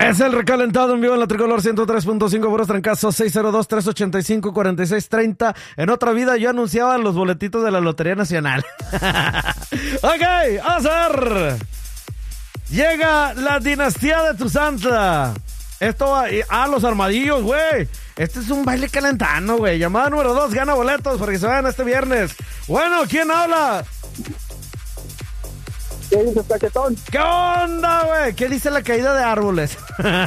Es el recalentado en vivo en la Tricolor 103.5, puros trancazos, 602-385-4630. En otra vida yo anunciaba los boletitos de la Lotería Nacional. Ok, vamos a ver. Llega la dinastía de Tuzantla. Esto va a los armadillos, güey. Este es un baile calentano, güey. Llamada número 2, gana boletos para que se vayan este viernes. Bueno, ¿quién habla? ¿Qué dices, Paquetón? ¿Qué onda, güey? ¿Qué dice la caída de árboles?